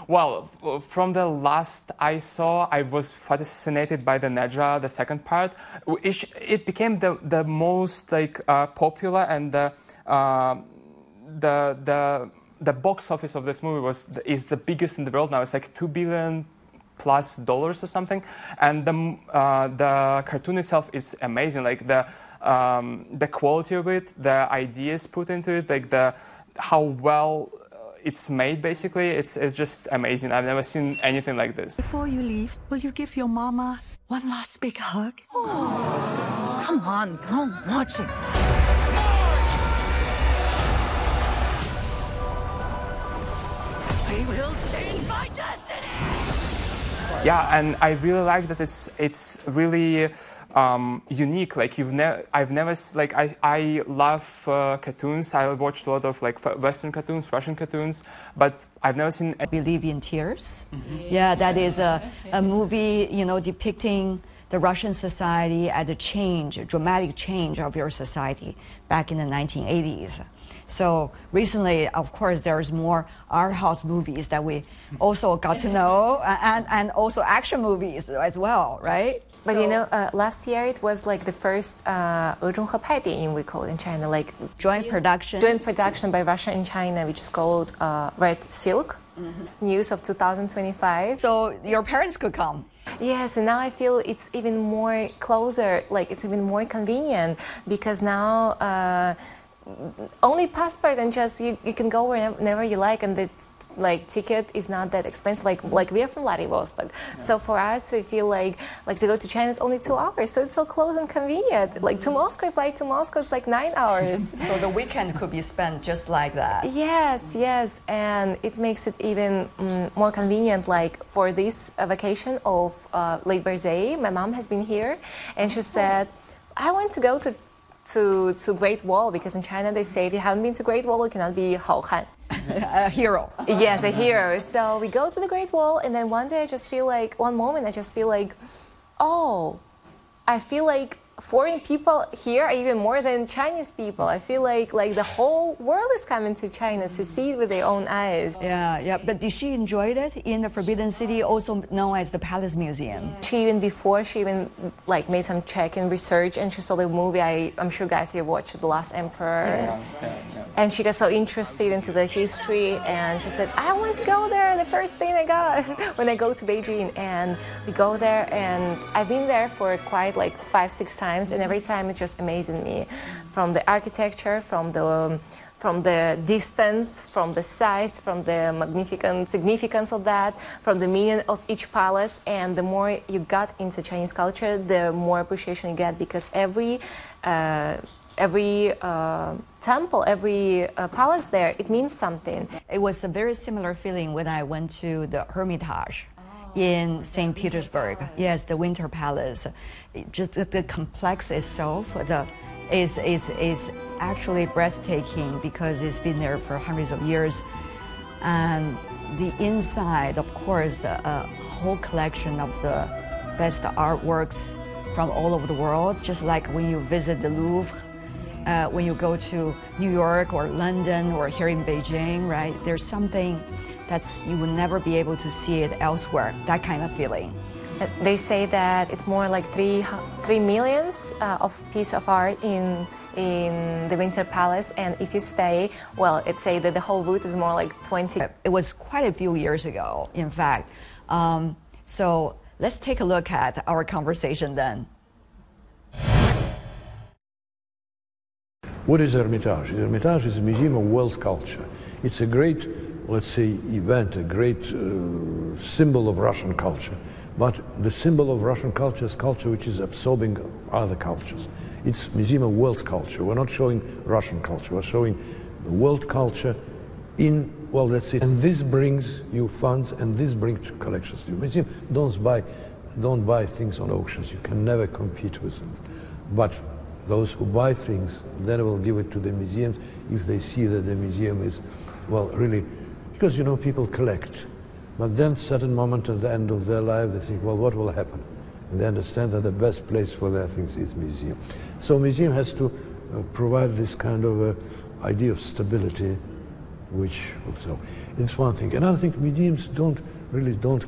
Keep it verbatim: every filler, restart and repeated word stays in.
Well, from the last I saw, I was fascinated by the Nedra, the second part. It, it became the, the most like uh, popular, and the, uh, the the the box office of this movie was is the biggest in the world now. It's like two billion plus dollars or something, and the uh, the cartoon itself is amazing. Like the um, the quality of it, the ideas put into it, like the how well it's made. Basically, it's it's just amazing. I've never seen anything like this. Before you leave, will you give your mama one last big hug? Oh. Come on, don't watch it. I will change my destiny. Yeah, and I really like that it's it's really um, unique. Like you've never, I've never like I I love uh, cartoons. I watched a lot of like Western cartoons, Russian cartoons, but I've never seen. Believe in Tears. Mm-hmm. Yeah, that is a a movie, you know, depicting the Russian society at a change, a dramatic change of your society back in the nineteen eighties. So recently, of course, there's more art house movies that we also got to know, and, and also action movies as well, right? But so, you know, uh, last year it was like the first uh, 俄中合拍电影 we call it in China, like joint production. Joint production by Russia and China, which is called uh, Red Silk. Mm-hmm. It's news of two thousand twenty-five. So your parents could come. Yes, and now I feel it's even more closer, like it's even more convenient because now. Uh, Only passport and just you, you can go whenever you like, and the like ticket is not that expensive. Like like we are from Vladivostok, yeah. So for us we feel like like to go to China is only two hours, so it's so close and convenient. Like to Moscow, flight to Moscow is like nine hours. So the weekend could be spent just like that. Yes, yes, and it makes it even um, more convenient. Like for this uh, vacation of uh, Labor Day, my mom has been here, and she said, "I want to go to." To, to Great Wall, because in China they say if you haven't been to Great Wall, you cannot be 好汉. A hero. Yes, a hero. So we go to the Great Wall, and then one day I just feel like, one moment I just feel like, oh, I feel like foreign people here are even more than Chinese people. I feel like like the whole world is coming to China to see it with their own eyes. Yeah, yeah. But did she enjoy it in the Forbidden City, also known as the Palace Museum? Yeah. She even before she even like made some check and research, and she saw the movie. I I'm sure guys here watched The Last Emperor. Yes. Yeah, yeah. And she got so interested into the history, and she said, I want to go there. The first thing I got when I go to Beijing, and we go there, and I've been there for quite like five six times. And every time it's just amazing me, from the architecture, from the um, from the distance, from the size, from the magnificent significance of that, from the meaning of each palace. And the more you got into Chinese culture, the more appreciation you get, because every uh, every uh, temple, every uh, palace there, it means something. It was a very similar feeling when I went to the Hermitage in Saint Petersburg. Yes, the Winter Palace. It just the, the complex itself the, is, is, is actually breathtaking because it's been there for hundreds of years. And the inside, of course, the uh, whole collection of the best artworks from all over the world, just like when you visit the Louvre, uh, when you go to New York or London or here in Beijing, right? There's something that's you will never be able to see it elsewhere, that kind of feeling. They say that it's more like three three millions uh, of piece of art in in the Winter Palace, and if you stay, well, it's say that the whole route is more like twenty. It was quite a few years ago, in fact. Um, so let's take a look at our conversation then. What is Hermitage? Hermitage is a museum of world culture. It's a great, let's say, event, a great uh, symbol of Russian culture. But the symbol of Russian culture is culture which is absorbing other cultures. It's a museum of world culture. We're not showing Russian culture. We're showing world culture in, well, let's say, and this brings you funds, and this brings collections to you. Museum don't buy, don't buy things on auctions. You can never compete with them. But those who buy things, then will give it to the museums if they see that the museum is, well, really, because, you know, people collect. But then certain moment at the end of their life, they think, well, what will happen? And they understand that the best place for their things is museum. So museum has to uh, provide this kind of uh, idea of stability which, so it's one thing. Another thing, museums don't really don't